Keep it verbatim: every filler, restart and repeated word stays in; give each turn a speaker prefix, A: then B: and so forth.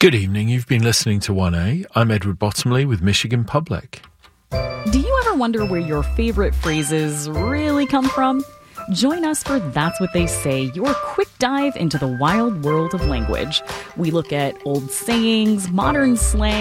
A: Good evening. You've been listening to one A. I'm Edward Bottomley with Michigan Public.
B: Do you ever wonder where your favorite phrases really come from? Join us for That's What They Say, your quick dive into the wild world of language. We look at old sayings, modern slang,